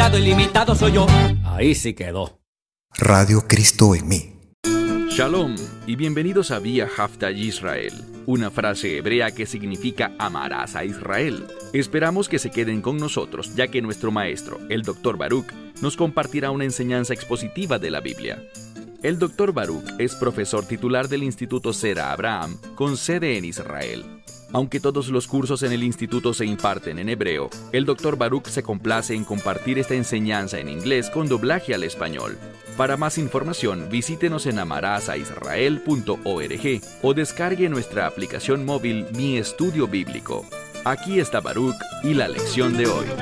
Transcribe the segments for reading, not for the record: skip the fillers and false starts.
limitado, ilimitado soy yo. Ahí sí quedó. Radio Cristo en mí. Shalom y bienvenidos a Vía Hafta Yisrael, una frase hebrea que significa amarás a Israel. Esperamos que se queden con nosotros, ya que nuestro maestro, el Dr. Baruch, nos compartirá una enseñanza expositiva de la Biblia. El Dr. Baruch es profesor titular del Instituto Zera Abraham, con sede en Israel. Aunque todos los cursos en el instituto se imparten en hebreo, el Dr. Baruch se complace en compartir esta enseñanza en inglés con doblaje al español. Para más información, visítenos en amarasaisrael.org o descargue nuestra aplicación móvil Mi Estudio Bíblico. Aquí está Baruch y la lección de hoy.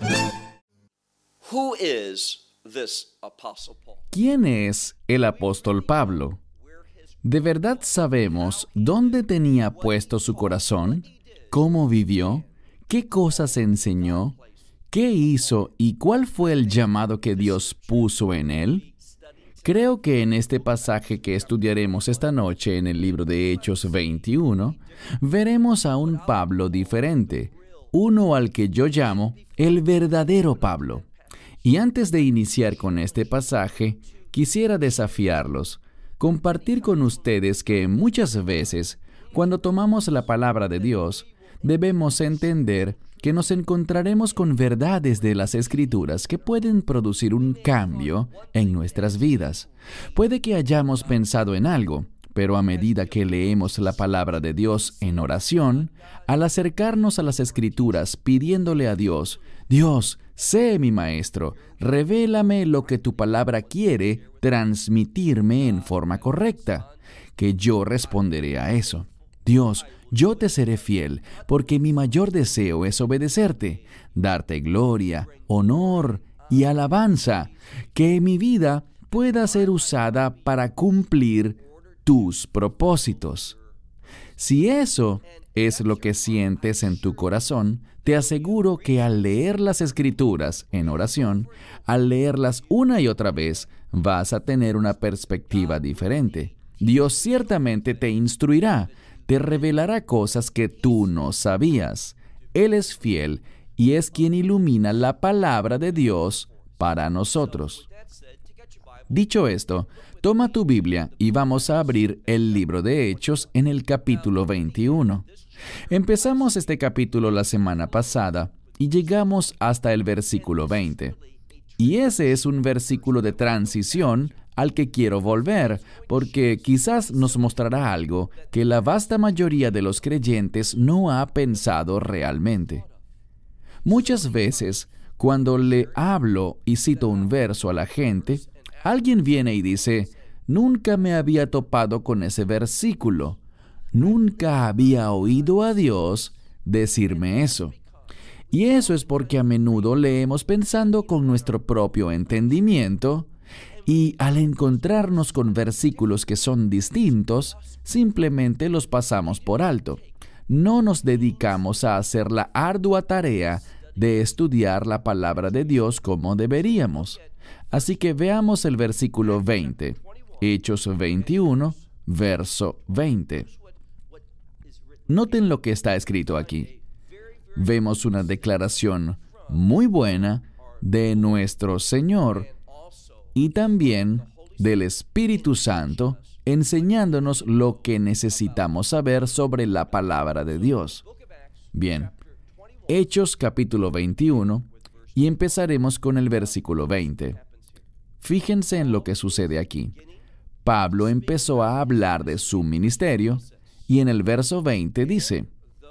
¿Quién es el apóstol Pablo? ¿De verdad sabemos dónde tenía puesto su corazón? ¿Cómo vivió? ¿Qué cosas enseñó? ¿Qué hizo y cuál fue el llamado que Dios puso en él? Creo que en este pasaje que estudiaremos esta noche en el libro de Hechos 21, veremos a un Pablo diferente, uno al que yo llamo el verdadero Pablo. Y antes de iniciar con este pasaje, quisiera desafiarlos, compartir con ustedes que muchas veces, cuando tomamos la palabra de Dios, debemos entender que nos encontraremos con verdades de las Escrituras que pueden producir un cambio en nuestras vidas. Puede que hayamos pensado en algo, pero a medida que leemos la palabra de Dios en oración, al acercarnos a las Escrituras pidiéndole a Dios, Dios, sé mi maestro, revélame lo que tu palabra quiere transmitirme en forma correcta, que yo responderé a eso. Dios, yo te seré fiel, porque mi mayor deseo es obedecerte, darte gloria, honor y alabanza, que mi vida pueda ser usada para cumplir tus propósitos. Si eso es lo que sientes en tu corazón, te aseguro que al leer las Escrituras en oración, al leerlas una y otra vez, vas a tener una perspectiva diferente. Dios ciertamente te instruirá, te revelará cosas que tú no sabías. Él es fiel y es quien ilumina la palabra de Dios para nosotros. Dicho esto, toma tu Biblia y vamos a abrir el libro de Hechos en el capítulo 21. Empezamos este capítulo la semana pasada y llegamos hasta el versículo 20. Y ese es un versículo de transición al que quiero volver, porque quizás nos mostrará algo que la vasta mayoría de los creyentes no ha pensado realmente. Muchas veces, cuando le hablo y cito un verso a la gente, alguien viene y dice, nunca me había topado con ese versículo, nunca había oído a Dios decirme eso. Y eso es porque a menudo leemos pensando con nuestro propio entendimiento, y al encontrarnos con versículos que son distintos, simplemente los pasamos por alto. No nos dedicamos a hacer la ardua tarea de estudiar la palabra de Dios como deberíamos. Así que veamos el versículo 20, Hechos 21, verso 20. Noten lo que está escrito aquí. Vemos una declaración muy buena de nuestro Señor y también del Espíritu Santo, enseñándonos lo que necesitamos saber sobre la palabra de Dios. Bien, Hechos capítulo 21, y empezaremos con el versículo 20. Fíjense en lo que sucede aquí. Pablo empezó a hablar de su ministerio, y en el verso 20 dice,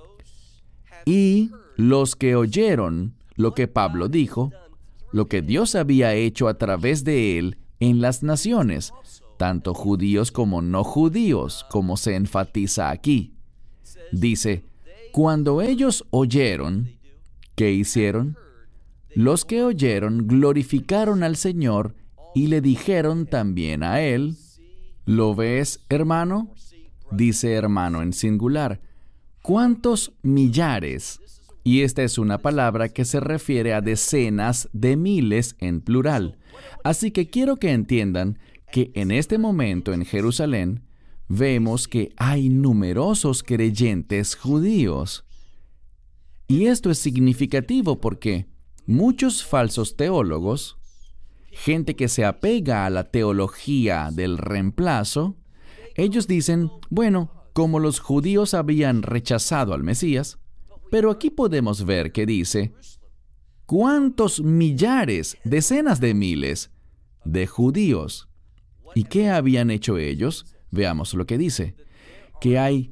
y los que oyeron lo que Pablo dijo, lo que Dios había hecho a través de él en las naciones, tanto judíos como no judíos, como se enfatiza aquí. Dice, cuando ellos oyeron, ¿qué hicieron? Los que oyeron glorificaron al Señor y le dijeron también a él, ¿lo ves, hermano? Dice hermano en singular. ¿Cuántos millares? Y esta es una palabra que se refiere a decenas de miles en plural. Así que quiero que entiendan que en este momento en Jerusalén vemos que hay numerosos creyentes judíos. Y esto es significativo porque muchos falsos teólogos, gente que se apega a la teología del reemplazo, ellos dicen, bueno, como los judíos habían rechazado al Mesías, pero aquí podemos ver que dice, ¿cuántos millares, decenas de miles de judíos? ¿Y qué habían hecho ellos? Veamos lo que dice, que hay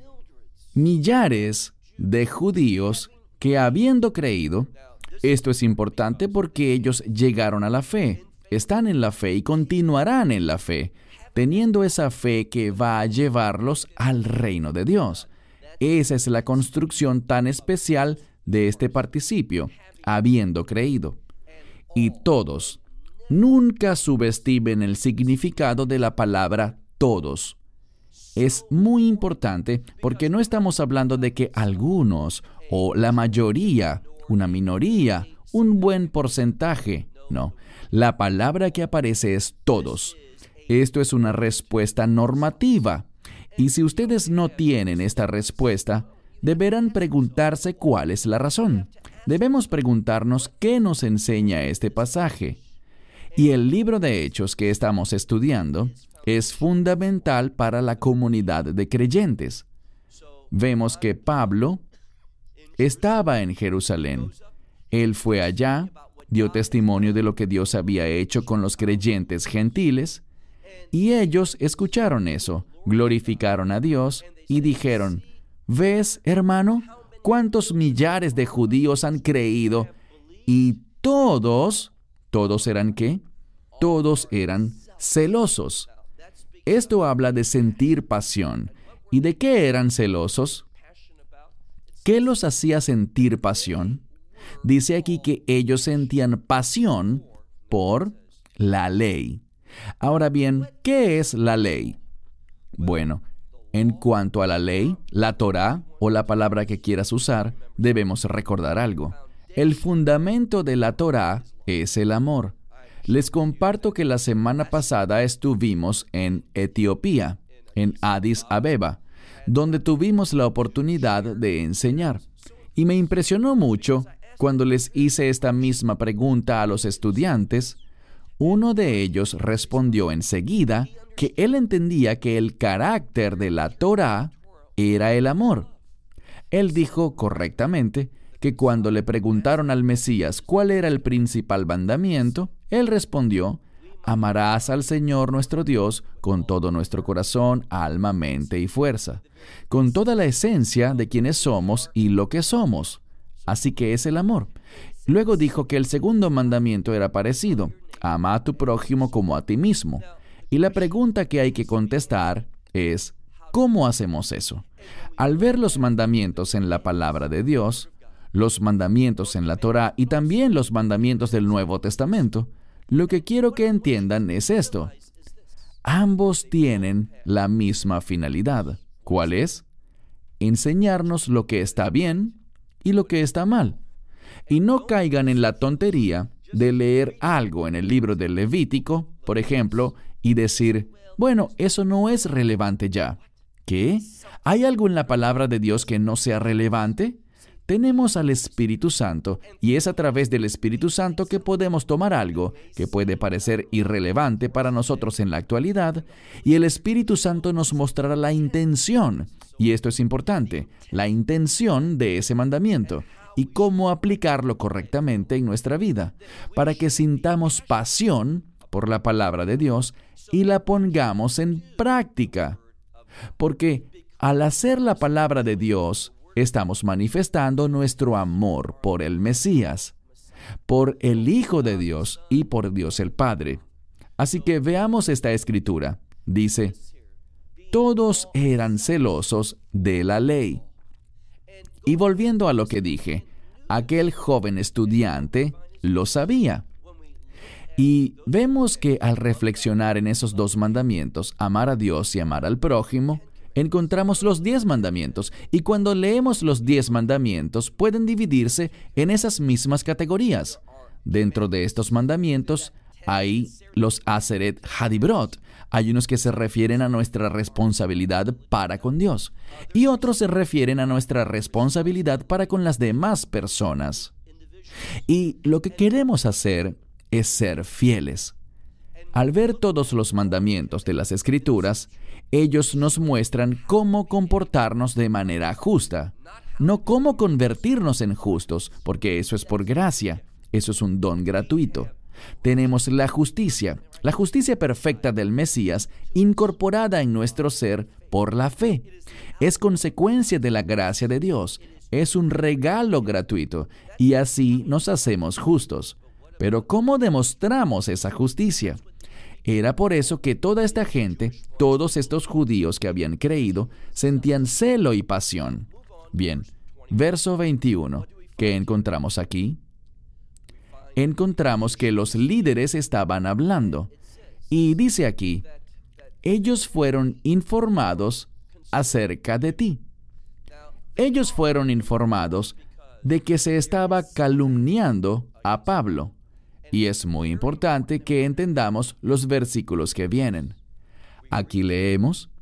millares de judíos que habiendo creído, esto es importante porque ellos llegaron a la fe, están en la fe y continuarán en la fe, teniendo esa fe que va a llevarlos al reino de Dios. Esa es la construcción tan especial de este participio, habiendo creído. Y todos, nunca subestimen el significado de la palabra todos. Es muy importante porque no estamos hablando de que algunos o la mayoría, una minoría, un buen porcentaje. No, la palabra que aparece es todos. Esto es una respuesta normativa. Y si ustedes no tienen esta respuesta, deberán preguntarse cuál es la razón. Debemos preguntarnos qué nos enseña este pasaje. Y el libro de Hechos que estamos estudiando es fundamental para la comunidad de creyentes. Vemos que Pablo estaba en Jerusalén. Él fue allá, dio testimonio de lo que Dios había hecho con los creyentes gentiles, y ellos escucharon eso, glorificaron a Dios y dijeron, ¿ves, hermano, cuántos millares de judíos han creído? Y todos eran ¿qué? Todos eran celosos. Esto habla de sentir pasión. ¿Y de qué eran celosos? ¿Qué los hacía sentir pasión? Dice aquí que ellos sentían pasión por la ley. Ahora bien, ¿qué es la ley? Bueno, en cuanto a la ley, la Torá, o la palabra que quieras usar, debemos recordar algo. El fundamento de la Torá es el amor. Les comparto que la semana pasada estuvimos en Etiopía, en Addis Abeba, donde tuvimos la oportunidad de enseñar. Y me impresionó mucho cuando les hice esta misma pregunta a los estudiantes. Uno de ellos respondió enseguida que él entendía que el carácter de la Torá era el amor. Él dijo correctamente que cuando le preguntaron al Mesías cuál era el principal mandamiento, él respondió, amarás al Señor nuestro Dios con todo nuestro corazón, alma, mente y fuerza, con toda la esencia de quienes somos y lo que somos. Así que es el amor. Luego dijo que el segundo mandamiento era parecido, ama a tu prójimo como a ti mismo. Y la pregunta que hay que contestar es, ¿cómo hacemos eso? Al ver los mandamientos en la palabra de Dios, los mandamientos en la Torá y también los mandamientos del Nuevo Testamento, lo que quiero que entiendan es esto. Ambos tienen la misma finalidad. ¿Cuál es? Enseñarnos lo que está bien y lo que está mal. Y no caigan en la tontería de leer algo en el libro del Levítico, por ejemplo, y decir, bueno, eso no es relevante ya. ¿Qué? ¿Hay algo en la palabra de Dios que no sea relevante? Tenemos al Espíritu Santo, y es a través del Espíritu Santo que podemos tomar algo que puede parecer irrelevante para nosotros en la actualidad, y el Espíritu Santo nos mostrará la intención, y esto es importante, la intención de ese mandamiento, y cómo aplicarlo correctamente en nuestra vida, para que sintamos pasión por la palabra de Dios y la pongamos en práctica. Porque al hacer la palabra de Dios, estamos manifestando nuestro amor por el Mesías, por el Hijo de Dios y por Dios el Padre. Así que veamos esta escritura. Dice, todos eran celosos de la ley. Y volviendo a lo que dije, aquel joven estudiante lo sabía. Y vemos que al reflexionar en esos dos mandamientos, amar a Dios y amar al prójimo, encontramos los 10 mandamientos, y cuando leemos los 10 mandamientos pueden dividirse en esas mismas categorías. Dentro de estos mandamientos hay los Aseret Hadibrot. Hay unos que se refieren a nuestra responsabilidad para con Dios, y otros se refieren a nuestra responsabilidad para con las demás personas. Y lo que queremos hacer es ser fieles. Al ver todos los mandamientos de las Escrituras, ellos nos muestran cómo comportarnos de manera justa, no cómo convertirnos en justos, porque eso es por gracia, eso es un don gratuito. Tenemos la justicia perfecta del Mesías, incorporada en nuestro ser por la fe. Es consecuencia de la gracia de Dios, es un regalo gratuito, y así nos hacemos justos. Pero ¿cómo demostramos esa justicia? Era por eso que toda esta gente, todos estos judíos que habían creído, sentían celo y pasión. Bien, verso 21, ¿qué encontramos aquí? Encontramos que los líderes estaban hablando. Y dice aquí, ellos fueron informados acerca de ti. Ellos fueron informados de que se estaba calumniando a Pablo. Y es muy importante que entendamos los versículos que vienen. Aquí leemos,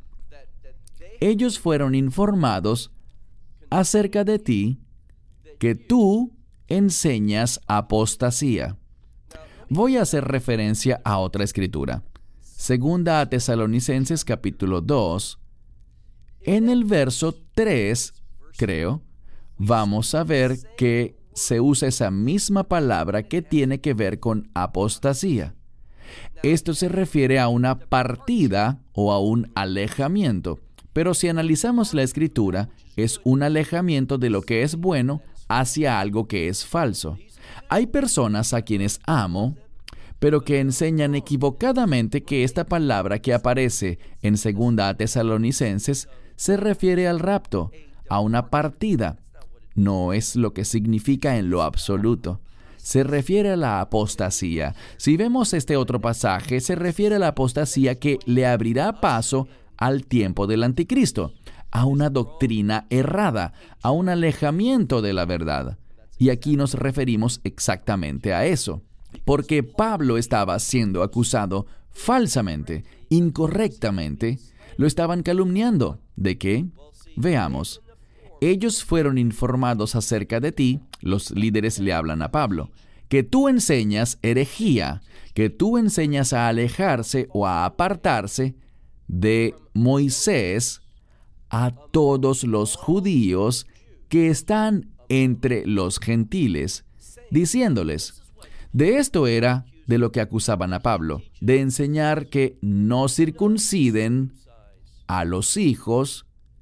ellos fueron informados acerca de ti que tú enseñas apostasía. Voy a hacer referencia a otra escritura. Segunda a Tesalonicenses capítulo 2. En el verso 3, creo, vamos a ver que se usa esa misma palabra que tiene que ver con apostasía. Esto se refiere a una partida o a un alejamiento, pero si analizamos la Escritura, es un alejamiento de lo que es bueno hacia algo que es falso. Hay personas a quienes amo, pero que enseñan equivocadamente que esta palabra que aparece en 2 Tesalonicenses se refiere al rapto, a una partida. No es lo que significa en lo absoluto. Se refiere a la apostasía. Si vemos este otro pasaje, se refiere a la apostasía que le abrirá paso al tiempo del anticristo, a una doctrina errada, a un alejamiento de la verdad. Y aquí nos referimos exactamente a eso, porque Pablo estaba siendo acusado falsamente, incorrectamente. Lo estaban calumniando. ¿De qué? Veamos. Ellos fueron informados acerca de ti, los líderes le hablan a Pablo, que tú enseñas herejía, que tú enseñas a alejarse o a apartarse de Moisés a todos los judíos que están entre los gentiles, diciéndoles, de esto era de lo que acusaban a Pablo, de enseñar que no circunciden a los hijos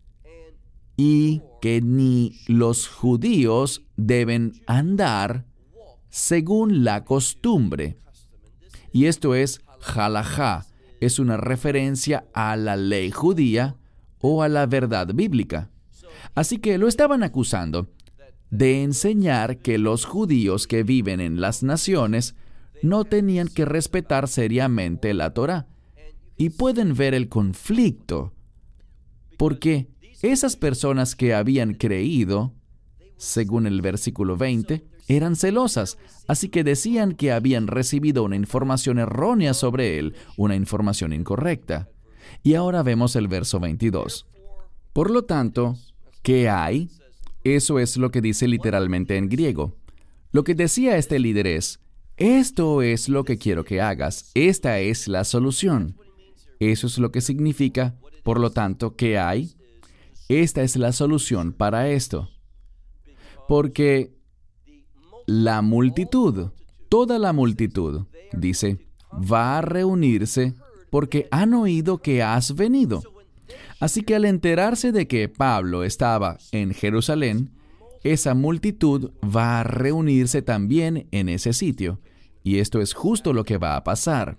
y que ni los judíos deben andar según la costumbre. Y esto es halajá, es una referencia a la ley judía o a la verdad bíblica. Así que lo estaban acusando de enseñar que los judíos que viven en las naciones no tenían que respetar seriamente la Torá. Y pueden ver el conflicto, porque esas personas que habían creído, según el versículo 20, eran celosas, así que decían que habían recibido una información errónea sobre él, una información incorrecta. Y ahora vemos el verso 22. Por lo tanto, ¿qué hay? Eso es lo que dice literalmente en griego. Lo que decía este líder es, esto es lo que quiero que hagas, esta es la solución. Eso es lo que significa, por lo tanto, ¿qué hay? Esta es la solución para esto. Porque la multitud, toda la multitud, dice, va a reunirse porque han oído que has venido. Así que al enterarse de que Pablo estaba en Jerusalén, esa multitud va a reunirse también en ese sitio. Y esto es justo lo que va a pasar.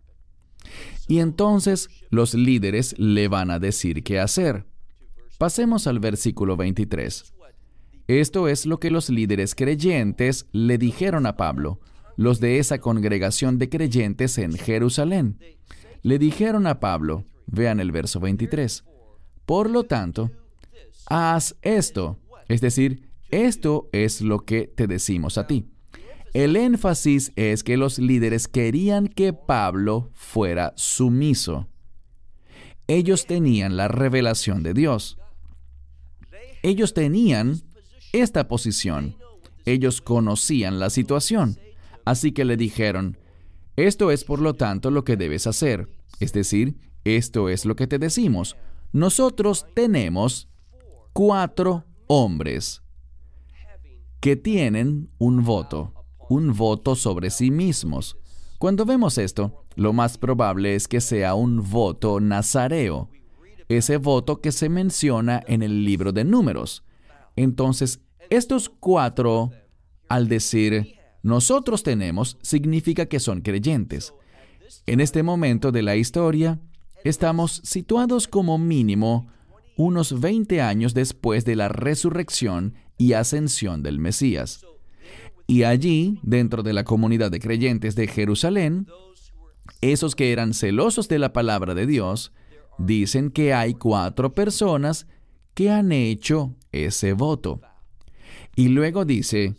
Y entonces los líderes le van a decir qué hacer. Pasemos al versículo 23. Esto es lo que los líderes creyentes le dijeron a Pablo, los de esa congregación de creyentes en Jerusalén. Le dijeron a Pablo, vean el verso 23, por lo tanto, haz esto, es decir, esto es lo que te decimos a ti. El énfasis es que los líderes querían que Pablo fuera sumiso. Ellos tenían la revelación de Dios. Ellos tenían esta posición. ellos conocían la situación. Así que le dijeron, esto es por lo tanto lo que debes hacer. Es decir, esto es lo que te decimos. Nosotros tenemos 4 hombres que tienen un voto sobre sí mismos. Cuando vemos esto, lo más probable es que sea un voto nazareo, ese voto que se menciona en el libro de Números. Entonces, estos 4, al decir, nosotros tenemos, significa que son creyentes. En este momento de la historia, estamos situados como mínimo unos 20 años después de la resurrección y ascensión del Mesías. Y allí, dentro de la comunidad de creyentes de Jerusalén, esos que eran celosos de la palabra de Dios, dicen que hay 4 personas que han hecho ese voto. Y luego dice,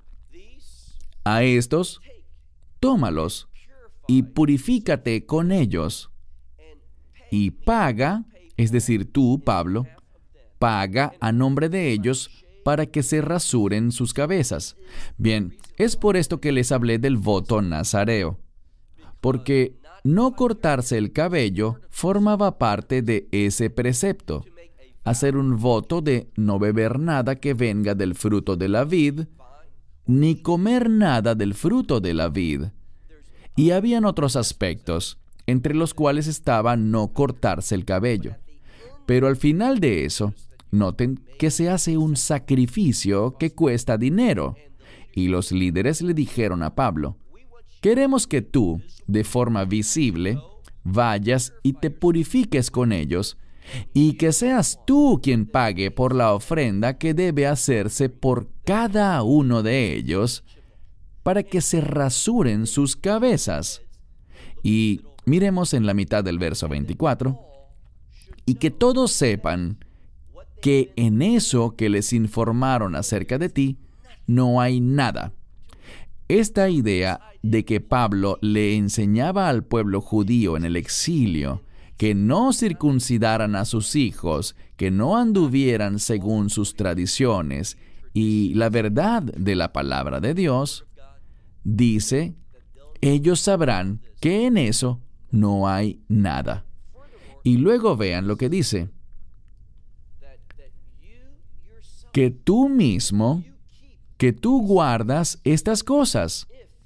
a estos, tómalos y purifícate con ellos. Y paga, es decir, tú, Pablo, paga a nombre de ellos para que se rasuren sus cabezas. Bien, es por esto que les hablé del voto nazareo, porque no cortarse el cabello formaba parte de ese precepto. Hacer un voto de no beber nada que venga del fruto de la vid, ni comer nada del fruto de la vid. Y habían otros aspectos, entre los cuales estaba no cortarse el cabello. Pero al final de eso, noten que se hace un sacrificio que cuesta dinero. Y los líderes le dijeron a Pablo, queremos que tú, de forma visible, vayas y te purifiques con ellos, y que seas tú quien pague por la ofrenda que debe hacerse por cada uno de ellos, para que se rasuren sus cabezas. Y miremos en la mitad del verso 24, y que todos sepan que en eso que les informaron acerca de ti, no hay nada. Esta idea de que Pablo le enseñaba al pueblo judío en el exilio que no circuncidaran a sus hijos, que no anduvieran según sus tradiciones y la verdad de la palabra de Dios, dice, ellos sabrán que en eso no hay nada. Y luego vean lo que dice, que tú mismo, que tú guardas estas cosas.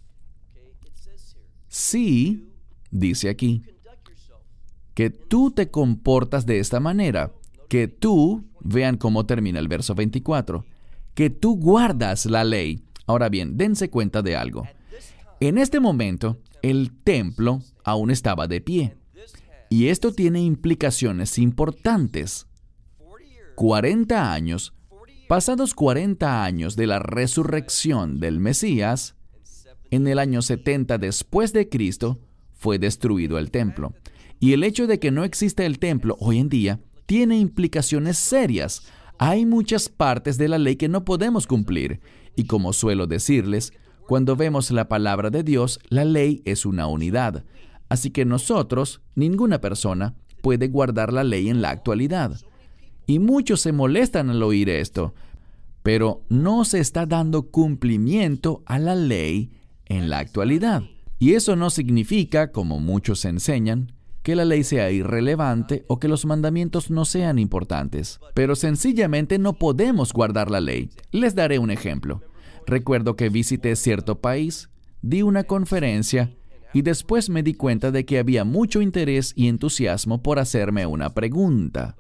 Sí, dice aquí, que tú te comportas de esta manera, que tú, vean cómo termina el verso 24, que tú guardas la ley. Ahora bien, dense cuenta de algo. En este momento, el templo aún estaba de pie. Y esto tiene implicaciones importantes. 40 años, pasados 40 años de la resurrección del Mesías, en el año 70 después de Cristo, fue destruido el templo. Y el hecho de que no exista el templo hoy en día tiene implicaciones serias. Hay muchas partes de la ley que no podemos cumplir. Y como suelo decirles, cuando vemos la palabra de Dios, la ley es una unidad. Así que nosotros, ninguna persona, puede guardar la ley en la actualidad. Y muchos se molestan al oír esto, pero no se está dando cumplimiento a la ley en la actualidad. Y eso no significa, como muchos enseñan, que la ley sea irrelevante o que los mandamientos no sean importantes. Pero sencillamente no podemos guardar la ley. Les daré un ejemplo. Recuerdo que visité cierto país, di una conferencia y después me di cuenta de que había mucho interés y entusiasmo por hacerme una pregunta.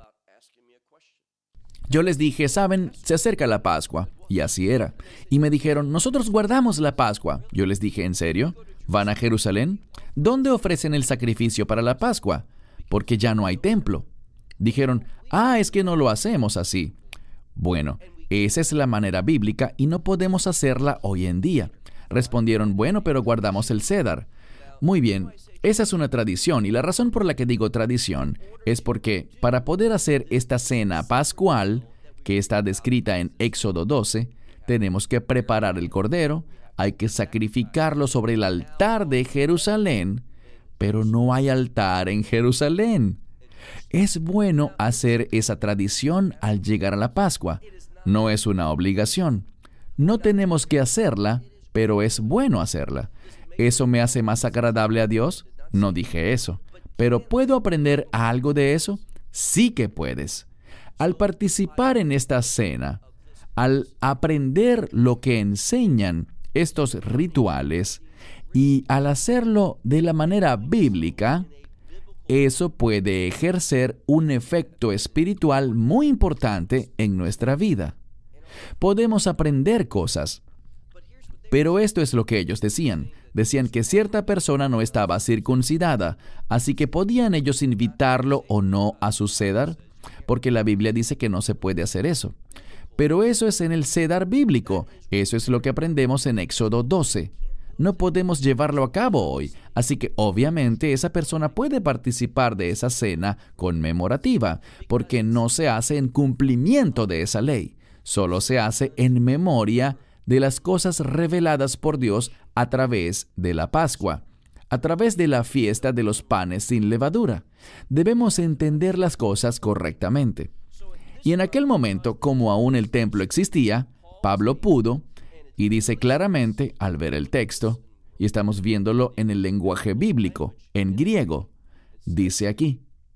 Yo les dije, ¿saben? Se acerca la Pascua. Y así era. Y me dijeron, nosotros guardamos la Pascua. Yo les dije, ¿en serio? ¿Van a Jerusalén? ¿Dónde ofrecen el sacrificio para la Pascua? Porque ya no hay templo. Dijeron, es que no lo hacemos así. Bueno, esa es la manera bíblica y no podemos hacerla hoy en día. Respondieron, bueno, pero guardamos el cedar. Muy bien, esa es una tradición y la razón por la que digo tradición es porque para poder hacer esta cena pascual, que está descrita en Éxodo 12, tenemos que preparar el cordero, hay que sacrificarlo sobre el altar de Jerusalén, pero no hay altar en Jerusalén. Es bueno hacer esa tradición al llegar a la Pascua. No es una obligación. No tenemos que hacerla, pero es bueno hacerla. ¿Eso me hace más agradable a Dios? No dije eso. ¿Pero puedo aprender algo de eso? Sí que puedes. Al participar en esta cena, al aprender lo que enseñan estos rituales y al hacerlo de la manera bíblica, eso puede ejercer un efecto espiritual muy importante en nuestra vida. Podemos aprender cosas, pero esto es lo que ellos decían. Decían que cierta persona no estaba circuncidada, así que ¿podían ellos invitarlo o no a su cedar? Porque la Biblia dice que no se puede hacer eso. Pero eso es en el cedar bíblico. Eso es lo que aprendemos en Éxodo 12. No podemos llevarlo a cabo hoy, así que obviamente esa persona puede participar de esa cena conmemorativa, porque no se hace en cumplimiento de esa ley, solo se hace en memoria de las cosas reveladas por Dios a través de la Pascua, a través de la fiesta de los panes sin levadura. Debemos entender las cosas correctamente. Y en aquel momento, como aún el templo existía, Pablo pudo, y dice claramente al ver el texto, y estamos viéndolo en el lenguaje bíblico, en griego, dice aquí: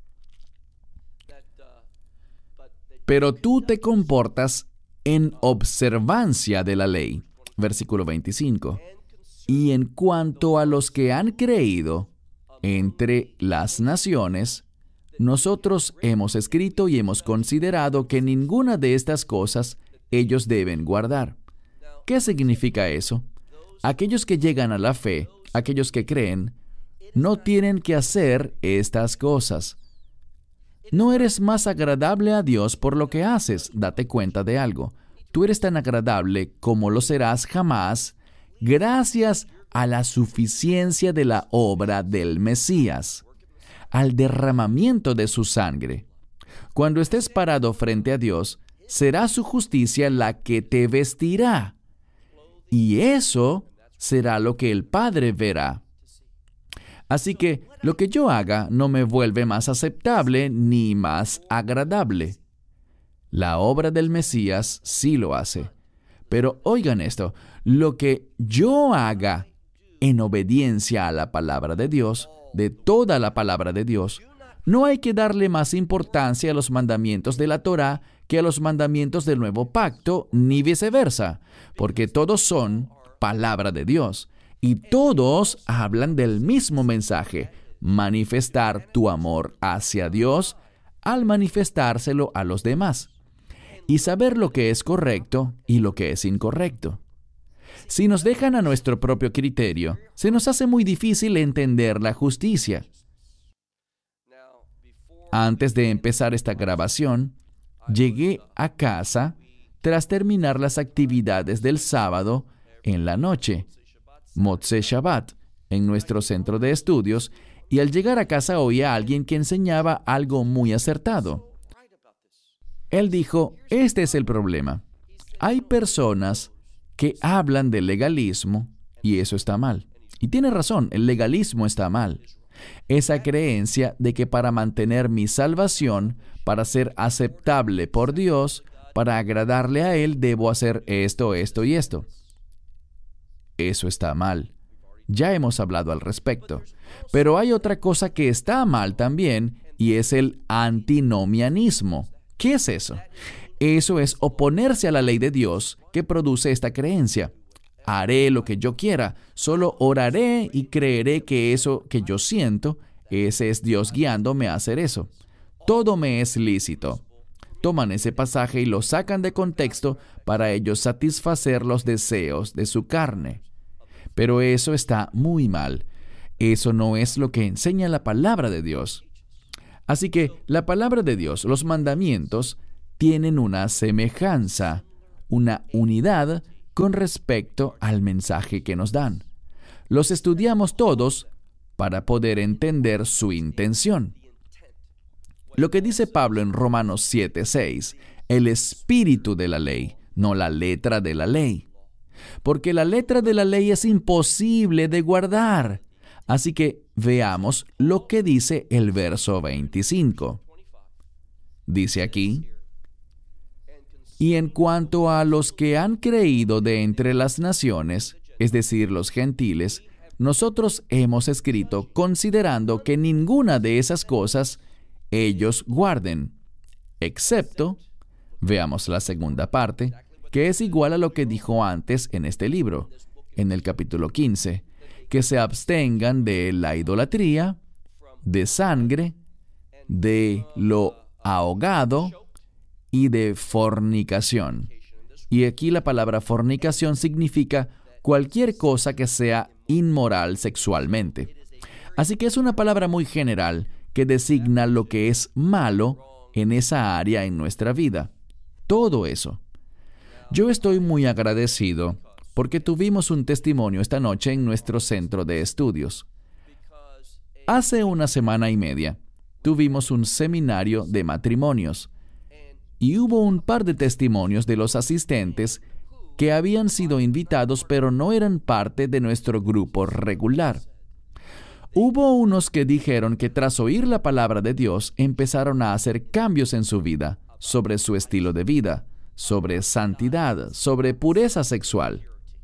pero tú te comportas en observancia de la ley. Versículo 25. Y en cuanto a los que han creído entre las naciones, nosotros hemos escrito y hemos considerado que ninguna de estas cosas ellos deben guardar. ¿Qué significa eso? Aquellos que llegan a la fe, aquellos que creen, no tienen que hacer estas cosas. No eres más agradable a Dios por lo que haces. Date cuenta de algo. Tú eres tan agradable como lo serás jamás gracias a la suficiencia de la obra del Mesías, al derramamiento de su sangre. Cuando estés parado frente a Dios, será su justicia la que te vestirá. Y eso será lo que el Padre verá. Así que lo que yo haga no me vuelve más aceptable ni más agradable. La obra del Mesías sí lo hace. Pero oigan esto, lo que yo haga en obediencia a la palabra de Dios, de toda la palabra de Dios, no hay que darle más importancia a los mandamientos de la Torá que a los mandamientos del Nuevo Pacto, ni viceversa, porque todos son palabra de Dios. Y todos hablan del mismo mensaje: manifestar tu amor hacia Dios al manifestárselo a los demás, y saber lo que es correcto y lo que es incorrecto. Si nos dejan a nuestro propio criterio, se nos hace muy difícil entender la justicia. Antes de empezar esta grabación, llegué a casa tras terminar las actividades del sábado en la noche, Motzei Shabbat, en nuestro centro de estudios, y al llegar a casa oí a alguien que enseñaba algo muy acertado. Él dijo: este es el problema. Hay personas que hablan del legalismo y eso está mal. Y tiene razón, el legalismo está mal. Esa creencia de que para mantener mi salvación, para ser aceptable por Dios, para agradarle a Él, debo hacer esto, esto y esto. Eso está mal. Ya hemos hablado al respecto. Pero hay otra cosa que está mal también, y es el antinomianismo. ¿Qué es eso? Eso es oponerse a la ley de Dios que produce esta creencia. Haré lo que yo quiera, solo oraré y creeré que eso que yo siento, ese es Dios guiándome a hacer eso. Todo me es lícito. Toman ese pasaje y lo sacan de contexto para ellos satisfacer los deseos de su carne. Pero eso está muy mal. Eso no es lo que enseña la palabra de Dios. Así que la palabra de Dios, los mandamientos, tienen una semejanza, una unidad con respecto al mensaje que nos dan. Los estudiamos todos para poder entender su intención. Lo que dice Pablo en Romanos 7:6, el espíritu de la ley, no la letra de la ley. Porque la letra de la ley es imposible de guardar. Así que veamos lo que dice el verso 25. Dice aquí: Y en cuanto a los que han creído de entre las naciones, es decir, los gentiles, nosotros hemos escrito considerando que ninguna de esas cosas ellos guarden, excepto, veamos la segunda parte, que es igual a lo que dijo antes en este libro, en el capítulo 15, que se abstengan de la idolatría, de sangre, de lo ahogado y de fornicación. Y aquí la palabra fornicación significa cualquier cosa que sea inmoral sexualmente. Así que es una palabra muy general que designa lo que es malo en esa área en nuestra vida. Todo eso. Yo estoy muy agradecido porque tuvimos un testimonio esta noche en nuestro centro de estudios. Hace una semana y media tuvimos un seminario de matrimonios y hubo un par de testimonios de los asistentes que habían sido invitados pero no eran parte de nuestro grupo regular. Hubo unos que dijeron que tras oír la palabra de Dios empezaron a hacer cambios en su vida, sobre su estilo de vida, sobre santidad, sobre pureza sexual.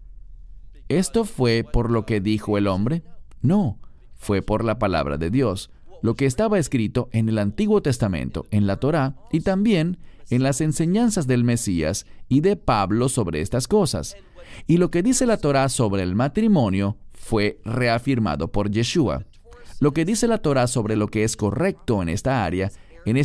¿Esto fue por lo que dijo el hombre? No, fue por la palabra de Dios, lo que estaba escrito en el Antiguo Testamento, en la Torá, y también en las enseñanzas del Mesías y de Pablo sobre estas cosas. Y lo que dice la Torá sobre el matrimonio fue reafirmado por Yeshua. Lo que dice la Torá sobre lo que es correcto en esta área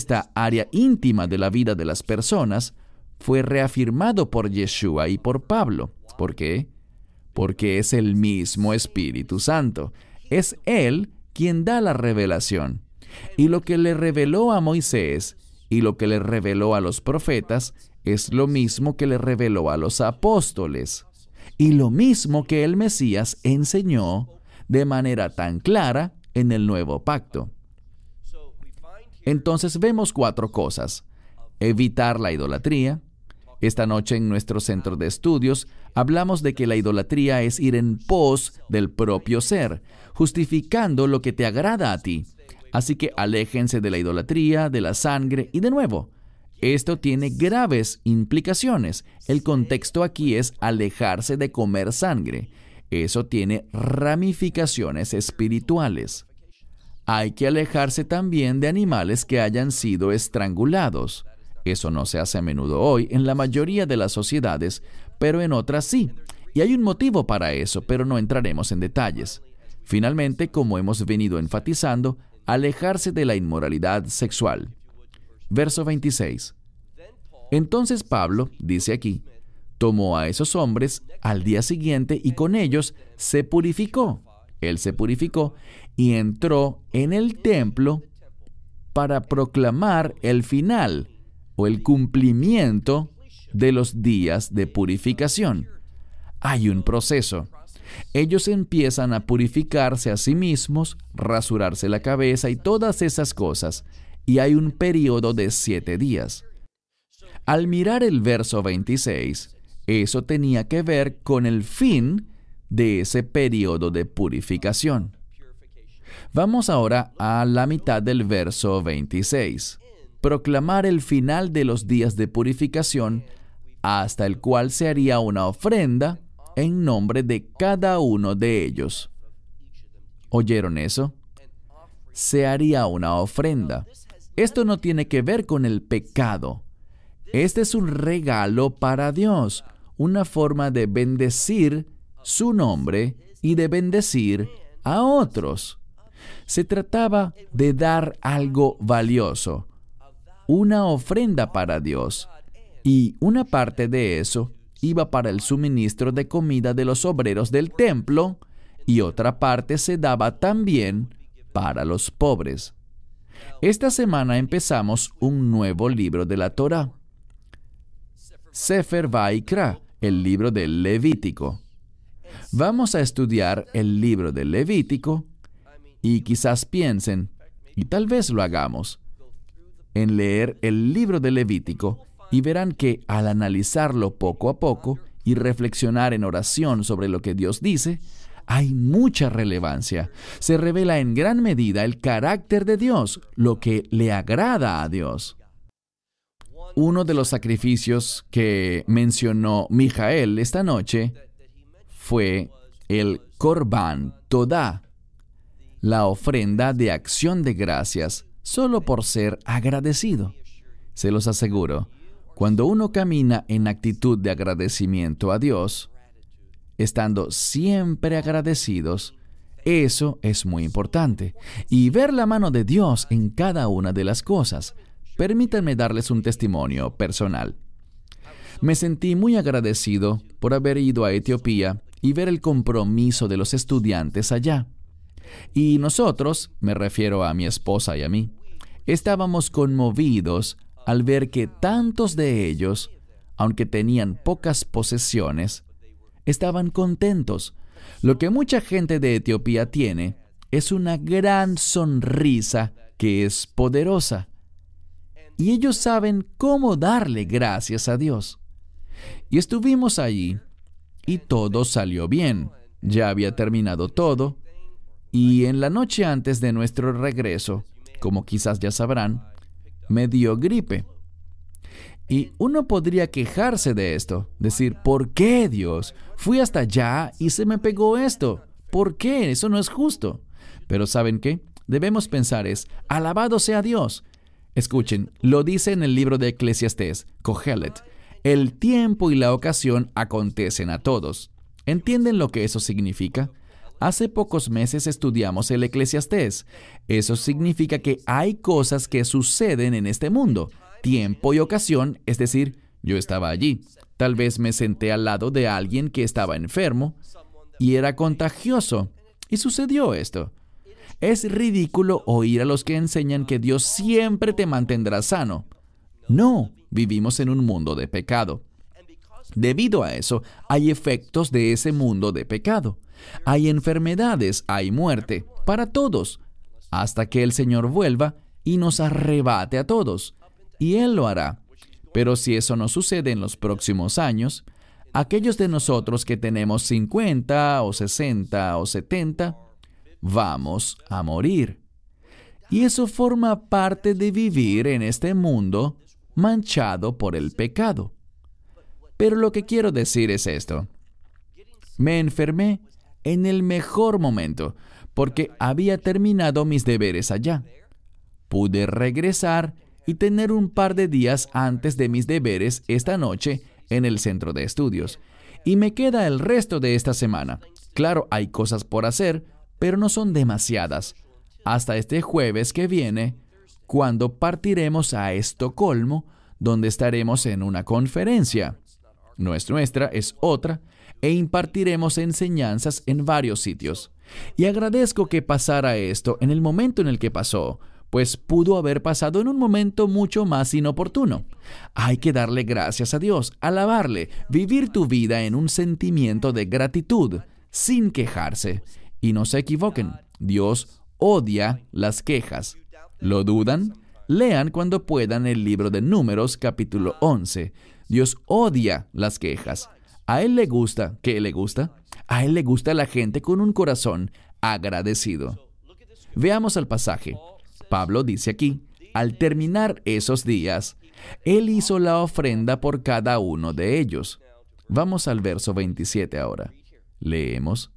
íntima de la vida de las personas, fue reafirmado por Yeshua y por Pablo. ¿Por qué? Porque es el mismo Espíritu Santo. Es Él quien da la revelación. Y lo que le reveló a Moisés y lo que le reveló a los profetas es lo mismo que le reveló a los apóstoles. Y lo mismo que el Mesías enseñó de manera tan clara en el Nuevo Pacto. Entonces vemos 4 cosas. Evitar la idolatría. Esta noche en nuestro centro de estudios hablamos de que la idolatría es ir en pos del propio ser, justificando lo que te agrada a ti. Así que aléjense de la idolatría, de la sangre y de nuevo. Esto tiene graves implicaciones. El contexto aquí es alejarse de comer sangre. Eso tiene ramificaciones espirituales. Hay que alejarse también de animales que hayan sido estrangulados. Eso no se hace a menudo hoy en la mayoría de las sociedades, pero en otras sí. Y hay un motivo para eso, pero no entraremos en detalles. Finalmente, como hemos venido enfatizando, alejarse de la inmoralidad sexual. Verso 26. Entonces Pablo, dice aquí, tomó a esos hombres al día siguiente y con ellos se purificó. Él se purificó y entró en el templo para proclamar el final o el cumplimiento de los días de purificación. Hay un proceso. Ellos empiezan a purificarse a sí mismos, rasurarse la cabeza y todas esas cosas, y hay un periodo de 7 días. Al mirar el verso 26, eso tenía que ver con el fin de ese periodo de purificación. Vamos ahora a la mitad del verso 26. Proclamar el final de los días de purificación, hasta el cual se haría una ofrenda en nombre de cada uno de ellos. ¿Oyeron eso? Se haría una ofrenda. Esto no tiene que ver con el pecado. Este es un regalo para Dios, una forma de bendecir su nombre y de bendecir a otros. Se trataba de dar algo valioso, una ofrenda para Dios, y una parte de eso iba para el suministro de comida de los obreros del templo, y otra parte se daba también para los pobres. Esta semana empezamos un nuevo libro de la Torá, Sefer Vaikra, el libro del Levítico. Vamos a estudiar el libro del Levítico y quizás piensen, y tal vez lo hagamos, en leer el libro del Levítico y verán que al analizarlo poco a poco y reflexionar en oración sobre lo que Dios dice, hay mucha relevancia. Se revela en gran medida el carácter de Dios, lo que le agrada a Dios. Uno de los sacrificios que mencionó Mijael esta noche fue el Korban Todá, la ofrenda de acción de gracias, solo por ser agradecido. Se los aseguro, cuando uno camina en actitud de agradecimiento a Dios, estando siempre agradecidos, eso es muy importante. Y ver la mano de Dios en cada una de las cosas. Permítanme darles un testimonio personal. Me sentí muy agradecido por haber ido a Etiopía y ver el compromiso de los estudiantes allá. Y nosotros, me refiero a mi esposa y a mí, estábamos conmovidos al ver que tantos de ellos, aunque tenían pocas posesiones, estaban contentos. Lo que mucha gente de Etiopía tiene es una gran sonrisa que es poderosa. Y ellos saben cómo darle gracias a Dios. Y estuvimos allí y todo salió bien. Ya había terminado todo. Y en la noche antes de nuestro regreso, como quizás ya sabrán, me dio gripe. Y uno podría quejarse de esto, decir, ¿por qué, Dios? Fui hasta allá y se me pegó esto. ¿Por qué? Eso no es justo. Pero ¿saben qué? Debemos pensar alabado sea Dios. Escuchen, lo dice en el libro de Eclesiastés, Kohelet, el tiempo y la ocasión acontecen a todos. ¿Entienden lo que eso significa? Hace pocos meses estudiamos el Eclesiastés. Eso significa que hay cosas que suceden en este mundo. Tiempo y ocasión, es decir, yo estaba allí. Tal vez me senté al lado de alguien que estaba enfermo y era contagioso. Y sucedió esto. Es ridículo oír a los que enseñan que Dios siempre te mantendrá sano. No, vivimos en un mundo de pecado. Debido a eso, hay efectos de ese mundo de pecado. Hay enfermedades, hay muerte, para todos, hasta que el Señor vuelva y nos arrebate a todos. Y Él lo hará. Pero si eso no sucede en los próximos años, aquellos de nosotros que tenemos 50 o 60 o 70, vamos a morir. Y eso forma parte de vivir en este mundo manchado por el pecado. Pero lo que quiero decir es esto. Me enfermé en el mejor momento, porque había terminado mis deberes allá. Pude regresar y tener un par de días antes de mis deberes esta noche en el centro de estudios. Y me queda el resto de esta semana. Claro, hay cosas por hacer, pero no son demasiadas. Hasta este jueves que viene, cuando partiremos a Estocolmo, donde estaremos en una conferencia. No es nuestra, es otra, e impartiremos enseñanzas en varios sitios. Y agradezco que pasara esto en el momento en el que pasó, pues pudo haber pasado en un momento mucho más inoportuno. Hay que darle gracias a Dios, alabarle, vivir tu vida en un sentimiento de gratitud, sin quejarse. Y no se equivoquen, Dios odia las quejas. ¿Lo dudan? Lean cuando puedan el libro de Números, capítulo 11. Dios odia las quejas. ¿A Él le gusta? ¿Qué le gusta? A Él le gusta la gente con un corazón agradecido. Veamos el pasaje. Pablo dice aquí, al terminar esos días, Él hizo la ofrenda por cada uno de ellos. Vamos al verso 27 ahora. Leemos.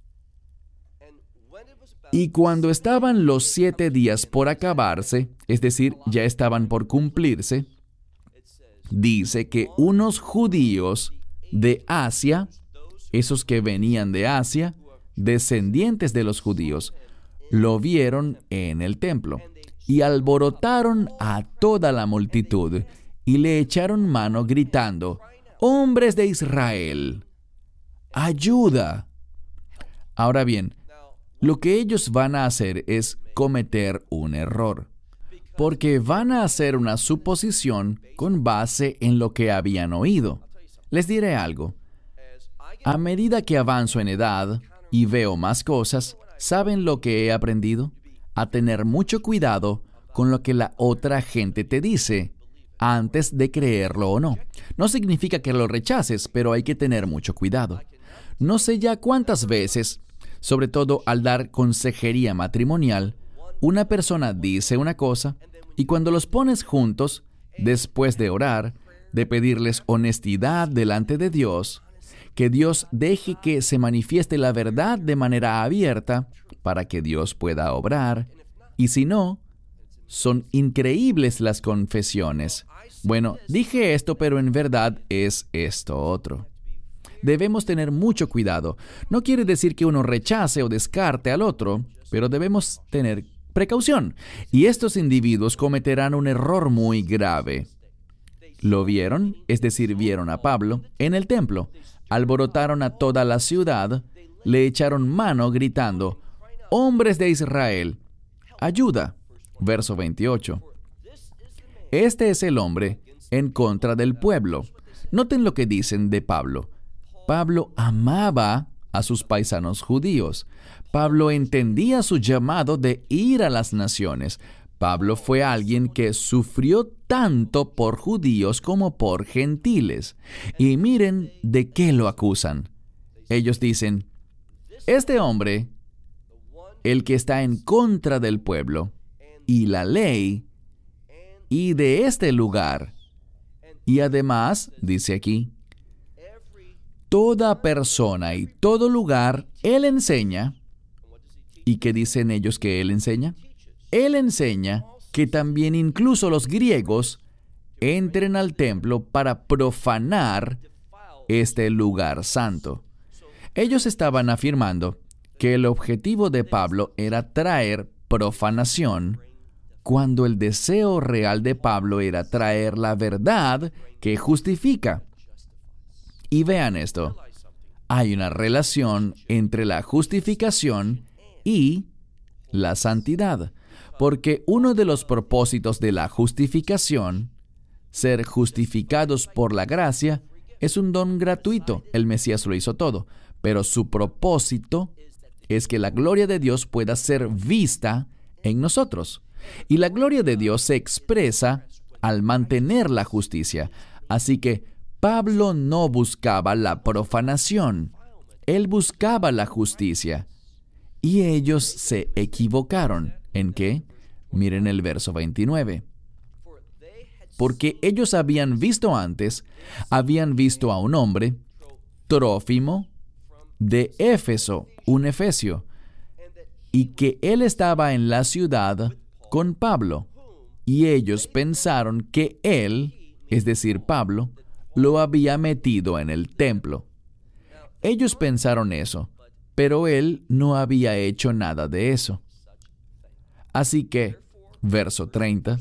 Y cuando estaban los 7 días por acabarse, es decir, ya estaban por cumplirse, dice que unos judíos de Asia, esos que venían de Asia, descendientes de los judíos, lo vieron en el templo y alborotaron a toda la multitud y le echaron mano gritando, «¡Hombres de Israel! ¡Ayuda!». Ahora bien, lo que ellos van a hacer es cometer un error, porque van a hacer una suposición con base en lo que habían oído. Les diré algo. A medida que avanzo en edad y veo más cosas, ¿saben lo que he aprendido? A tener mucho cuidado con lo que la otra gente te dice antes de creerlo o no. No significa que lo rechaces, pero hay que tener mucho cuidado. No sé ya cuántas veces, sobre todo al dar consejería matrimonial, una persona dice una cosa y cuando los pones juntos, después de orar, de pedirles honestidad delante de Dios, que Dios deje que se manifieste la verdad de manera abierta para que Dios pueda obrar, y si no, son increíbles las confesiones. Bueno, dije esto, pero en verdad es esto otro. Debemos tener mucho cuidado. No quiere decir que uno rechace o descarte al otro, pero debemos tener precaución. Y estos individuos cometerán un error muy grave. Lo vieron, es decir, vieron a Pablo, en el templo. Alborotaron a toda la ciudad, le echaron mano gritando, «Hombres de Israel, ayuda». Verso 28. Este es el hombre en contra del pueblo. Noten lo que dicen de Pablo. Pablo amaba a sus paisanos judíos. Pablo entendía su llamado de ir a las naciones. Pablo fue alguien que sufrió tanto por judíos como por gentiles. Y miren de qué lo acusan. Ellos dicen, este hombre, el que está en contra del pueblo y la ley, y de este lugar. Y además, dice aquí, toda persona y todo lugar, él enseña. ¿Y qué dicen ellos que él enseña? Él enseña que también incluso los griegos entren al templo para profanar este lugar santo. Ellos estaban afirmando que el objetivo de Pablo era traer profanación, cuando el deseo real de Pablo era traer la verdad que justifica. Y vean esto, hay una relación entre la justificación y la santidad, porque uno de los propósitos de la justificación, ser justificados por la gracia, es un don gratuito. El Mesías lo hizo todo, pero su propósito es que la gloria de Dios pueda ser vista en nosotros. Y la gloria de Dios se expresa al mantener la justicia. Así que Pablo no buscaba la profanación, él buscaba la justicia. Y ellos se equivocaron. ¿En qué? Miren el verso 29. Porque ellos habían visto a un hombre, Trófimo, de Éfeso, un efesio, y que él estaba en la ciudad con Pablo, y ellos pensaron que él, es decir, Pablo, lo había metido en el templo. Ellos pensaron eso, pero él no había hecho nada de eso. Así que, verso 30,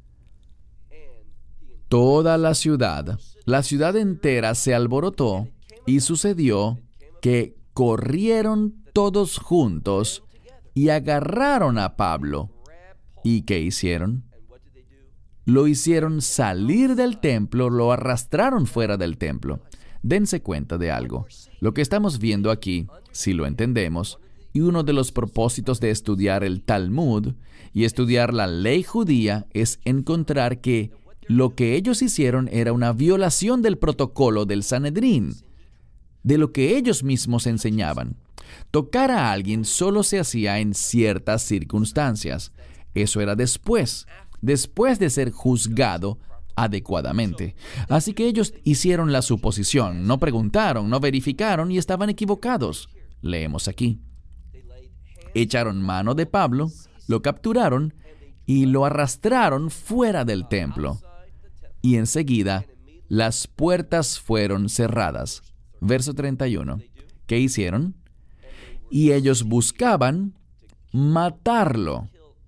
toda la ciudad entera se alborotó, y sucedió que corrieron todos juntos y agarraron a Pablo. ¿Y qué hicieron? Lo hicieron salir del templo, lo arrastraron fuera del templo. Dense cuenta de algo. Lo que estamos viendo aquí, si lo entendemos, y uno de los propósitos de estudiar el Talmud y estudiar la ley judía es encontrar que lo que ellos hicieron era una violación del protocolo del Sanedrín, de lo que ellos mismos enseñaban. Tocar a alguien solo se hacía en ciertas circunstancias. Eso era después de ser juzgado adecuadamente. Así que ellos hicieron la suposición, no preguntaron, no verificaron y estaban equivocados. Leemos aquí. Echaron mano de Pablo, lo capturaron y lo arrastraron fuera del templo. Y enseguida las puertas fueron cerradas. Verso 31. ¿Qué hicieron? Y ellos buscaban matarlo.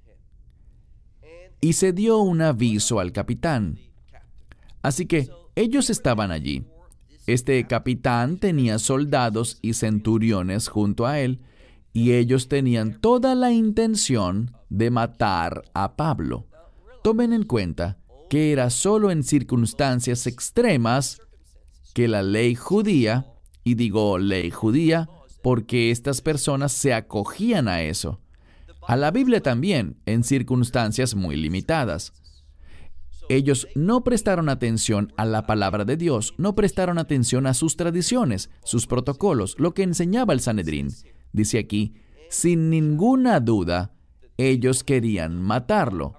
Y se dio un aviso al capitán. Así que ellos estaban allí. Este capitán tenía soldados y centuriones junto a él, y ellos tenían toda la intención de matar a Pablo. Tomen en cuenta que era solo en circunstancias extremas que la ley judía, y digo ley judía porque estas personas se acogían a eso. A la Biblia también, en circunstancias muy limitadas. Ellos no prestaron atención a la palabra de Dios, no prestaron atención a sus tradiciones, sus protocolos, lo que enseñaba el Sanedrín. Dice aquí, sin ninguna duda, ellos querían matarlo.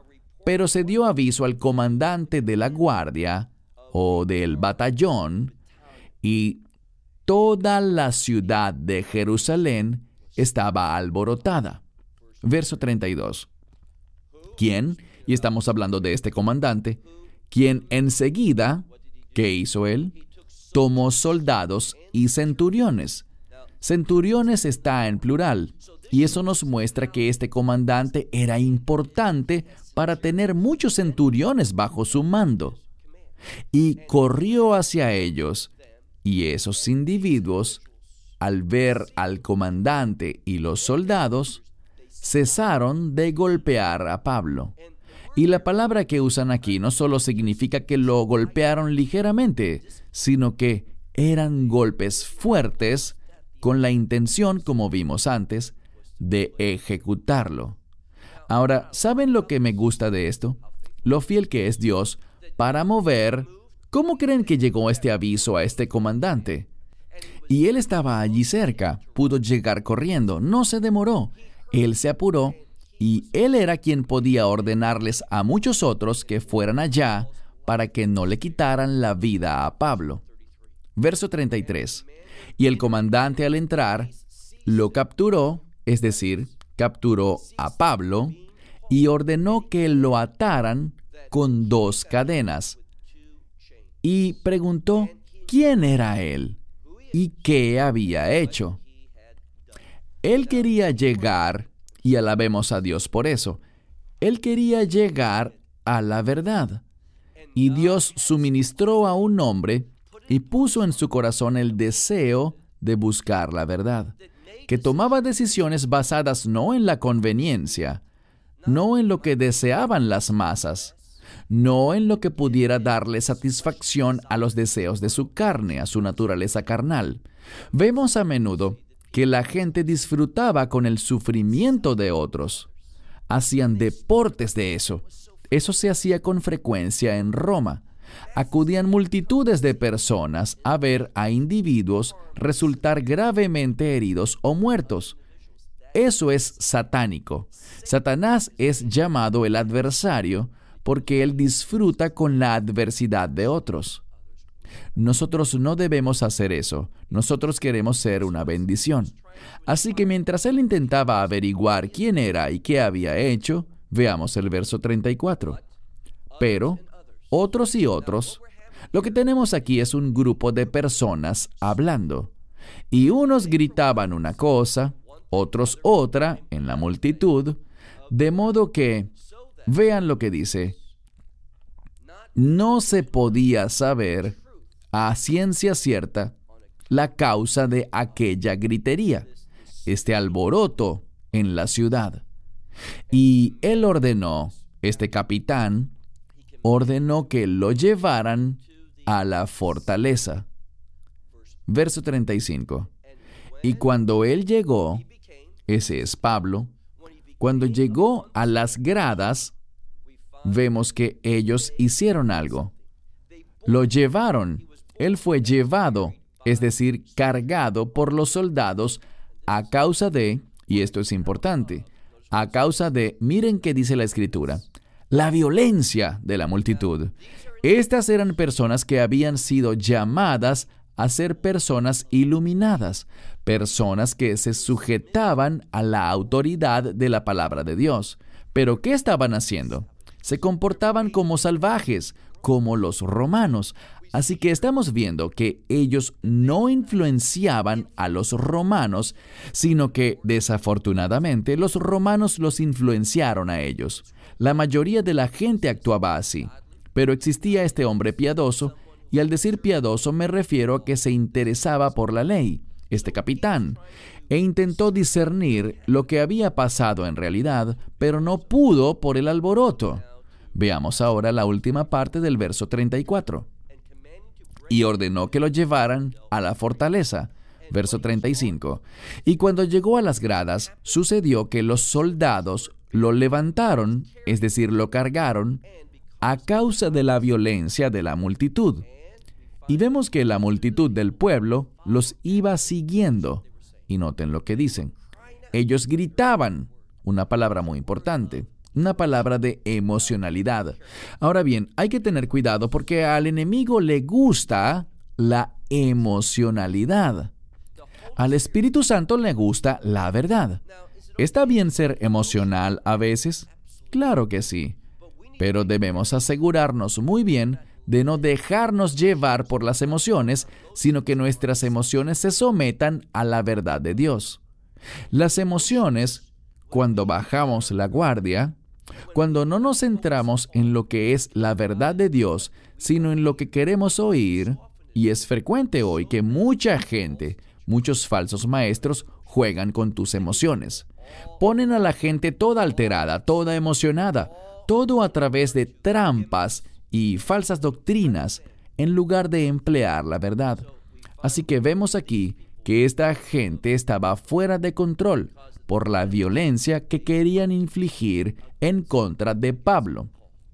pero se dio aviso al comandante de la guardia o del batallón, y toda la ciudad de Jerusalén estaba alborotada. Verso 32. ¿Quién? Y estamos hablando de este comandante, quien enseguida, ¿qué hizo él? Tomó soldados y centuriones. Centuriones está en plural, y eso nos muestra que este comandante era importante para tener muchos centuriones bajo su mando. Y corrió hacia ellos, y esos individuos, al ver al comandante y los soldados, cesaron de golpear a Pablo. Y la palabra que usan aquí no solo significa que lo golpearon ligeramente, sino que eran golpes fuertes con la intención, como vimos antes, de ejecutarlo. Ahora, ¿saben lo que me gusta de esto? Lo fiel que es Dios para mover. ¿Cómo creen que llegó este aviso a este comandante? Y él estaba allí cerca, pudo llegar corriendo, no se demoró. Él se apuró, y él era quien podía ordenarles a muchos otros que fueran allá para que no le quitaran la vida a Pablo. Verso 33. Y el comandante al entrar, lo capturó, es decir, capturó a Pablo, y ordenó que lo ataran con 2 cadenas. Y preguntó quién era él y qué había hecho. Él quería llegar, y alabemos a Dios por eso, él quería llegar a la verdad. Y Dios suministró a un hombre y puso en su corazón el deseo de buscar la verdad, que tomaba decisiones basadas no en la conveniencia, no en lo que deseaban las masas, no en lo que pudiera darle satisfacción a los deseos de su carne, a su naturaleza carnal. Vemos a menudo que la gente disfrutaba con el sufrimiento de otros. Hacían deportes de eso. Eso se hacía con frecuencia en Roma. Acudían multitudes de personas a ver a individuos resultar gravemente heridos o muertos. Eso es satánico. Satanás es llamado el adversario porque él disfruta con la adversidad de otros. Nosotros no debemos hacer eso. Nosotros queremos ser una bendición. Así que mientras él intentaba averiguar quién era y qué había hecho, veamos el verso 34. Pero otros y otros, lo que tenemos aquí es un grupo de personas hablando. Y unos gritaban una cosa, otros otra en la multitud, de modo que, vean lo que dice, no se podía saber a ciencia cierta la causa de aquella gritería, este alboroto en la ciudad. Y él ordenó, este capitán, ordenó que lo llevaran a la fortaleza. Verso 35. Y cuando él llegó, ese es Pablo, cuando llegó a las gradas, vemos que ellos hicieron algo. Lo llevaron. Él fue llevado, es decir, cargado por los soldados a causa de, y esto es importante, a causa de, miren qué dice la Escritura, la violencia de la multitud. Estas eran personas que habían sido llamadas a ser personas iluminadas, personas que se sujetaban a la autoridad de la palabra de Dios. ¿Pero qué estaban haciendo? Se comportaban como salvajes, como los romanos. Así que estamos viendo que ellos no influenciaban a los romanos, sino que, desafortunadamente, los romanos los influenciaron a ellos. La mayoría de la gente actuaba así, pero existía este hombre piadoso, y al decir piadoso me refiero a que se interesaba por la ley, este capitán, e intentó discernir lo que había pasado en realidad, pero no pudo por el alboroto. Veamos ahora la última parte del verso 34. Y ordenó que lo llevaran a la fortaleza. Verso 35. Y cuando llegó a las gradas, sucedió que los soldados lo levantaron, es decir, lo cargaron, a causa de la violencia de la multitud. Y vemos que la multitud del pueblo los iba siguiendo. Y noten lo que dicen. Ellos gritaban, una palabra muy importante, una palabra de emocionalidad. Ahora bien, hay que tener cuidado porque al enemigo le gusta la emocionalidad. Al Espíritu Santo le gusta la verdad. ¿Está bien ser emocional a veces? Claro que sí. Pero debemos asegurarnos muy bien de no dejarnos llevar por las emociones, sino que nuestras emociones se sometan a la verdad de Dios. Las emociones, cuando bajamos la guardia, cuando no nos centramos en lo que es la verdad de Dios, sino en lo que queremos oír, y es frecuente hoy que mucha gente, muchos falsos maestros, juegan con tus emociones. Ponen a la gente toda alterada, toda emocionada, todo a través de trampas y falsas doctrinas, en lugar de emplear la verdad. Así que vemos aquí que esta gente estaba fuera de control por la violencia que querían infligir en contra de Pablo.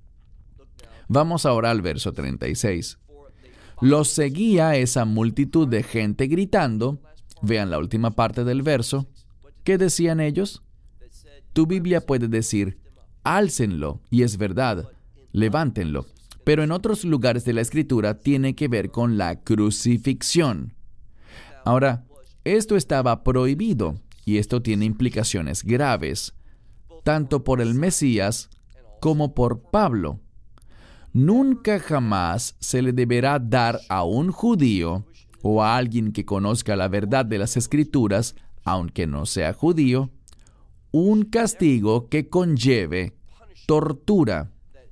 Vamos ahora al verso 36. Los seguía esa multitud de gente gritando. Vean la última parte del verso. ¿Qué decían ellos? Tu Biblia puede decir, álcenlo, y es verdad, levántenlo. Pero en otros lugares de la Escritura tiene que ver con la crucifixión. Ahora, esto estaba prohibido, y esto tiene implicaciones graves, tanto por el Mesías como por Pablo. Nunca jamás se le deberá dar a un judío o a alguien que conozca la verdad de las Escrituras, aunque no sea judío, un castigo que conlleve tortura.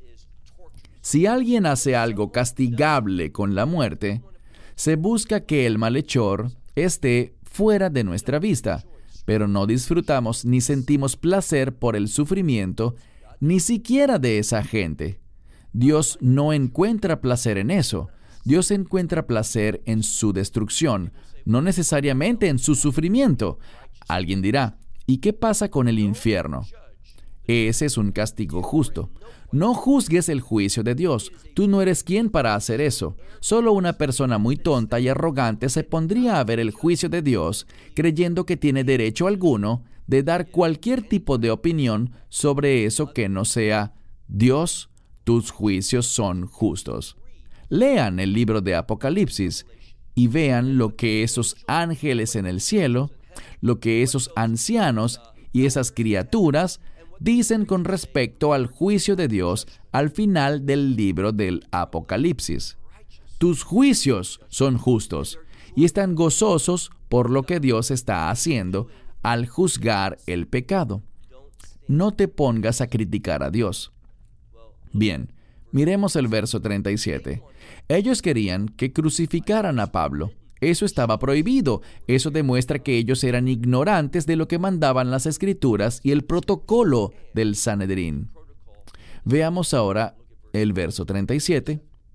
Si alguien hace algo castigable con la muerte, se busca que el malhechor esté fuera de nuestra vista, pero no disfrutamos ni sentimos placer por el sufrimiento, ni siquiera de esa gente. Dios no encuentra placer en eso. Dios encuentra placer en su destrucción, no necesariamente en su sufrimiento. Alguien dirá, ¿y qué pasa con el infierno? Ese es un castigo justo. No juzgues el juicio de Dios. Tú no eres quien para hacer eso. Solo una persona muy tonta y arrogante se pondría a ver el juicio de Dios, creyendo que tiene derecho alguno de dar cualquier tipo de opinión sobre eso que no sea Dios, tus juicios son justos. Lean el libro de Apocalipsis y vean lo que esos ángeles en el cielo, lo que esos ancianos y esas criaturas dicen con respecto al juicio de Dios al final del libro del Apocalipsis. Tus juicios son justos y están gozosos por lo que Dios está haciendo al juzgar el pecado. No te pongas a criticar a Dios. Bien, miremos el verso 37. Ellos querían que crucificaran a Pablo. Eso estaba prohibido. Eso demuestra que ellos eran ignorantes de lo que mandaban las Escrituras y el protocolo del Sanedrín. Veamos ahora el verso 37.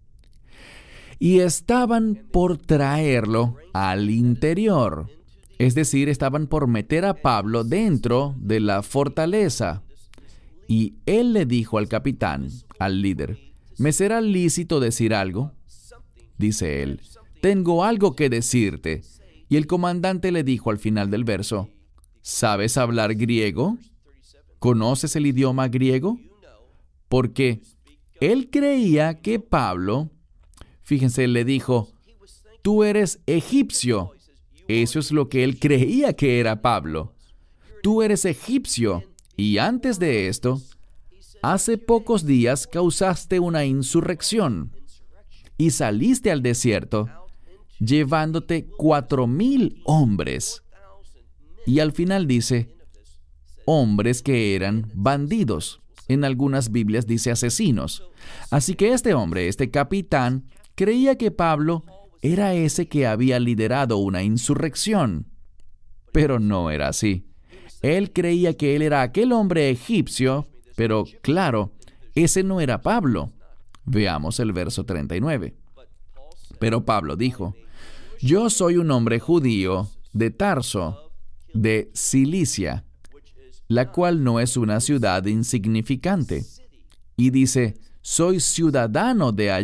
Y estaban por traerlo al interior. Es decir, estaban por meter a Pablo dentro de la fortaleza. Y él le dijo al capitán, al líder, ¿me será lícito decir algo? Dice él, tengo algo que decirte. Y el comandante le dijo al final del verso, ¿sabes hablar griego? ¿Conoces el idioma griego? Porque él creía que Pablo, fíjense, le dijo, tú eres egipcio. Eso es lo que él creía que era Pablo. Tú eres egipcio. Y antes de esto, hace pocos días causaste una insurrección y saliste al desierto llevándote 4,000 hombres. Y al final dice, hombres que eran bandidos. En algunas Biblias dice asesinos. Así que este hombre, este capitán, creía que Pablo era ese que había liderado una insurrección. Pero no era así. Él creía que él era aquel hombre egipcio, pero claro, ese no era Pablo. Veamos el verso 39. Pero Pablo dijo, yo soy un hombre judío de Tarso, de Cilicia, la cual no es una ciudad insignificante. Y dice, soy ciudadano de allí.